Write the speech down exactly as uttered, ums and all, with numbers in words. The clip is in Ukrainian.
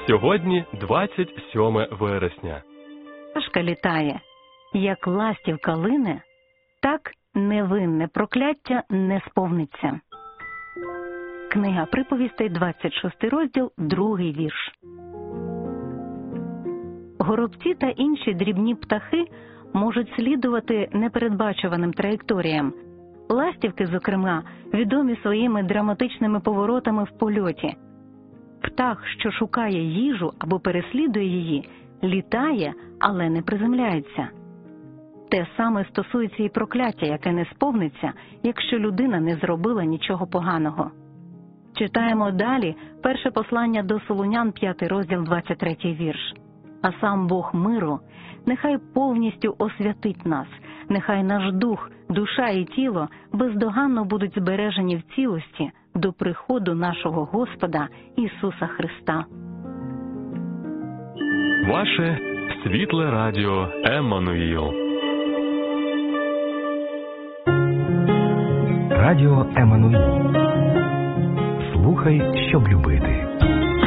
Сьогодні двадцять сьоме вересня. Пташка літає, як ластівка лине, так невинне прокляття не сповниться. Книга приповістей, двадцять шостий розділ, другий вірш. Горобці та інші дрібні птахи можуть слідувати непередбачуваним траєкторіям. Ластівки, зокрема, відомі своїми драматичними поворотами в польоті. Птах, що шукає їжу або переслідує її, літає, але не приземляється. Те саме стосується і прокляття, яке не сповниться, якщо людина не зробила нічого поганого. Читаємо далі перше послання до Солунян, п'ятий розділ, двадцять третій вірш. А сам Бог миру нехай повністю освятить нас, нехай наш дух, душа і тіло бездоганно будуть збережені в цілості до приходу нашого Господа Ісуса Христа. Ваше світле радіо Еммануїл. Радіо Еммануїл. Слухай, щоб любити.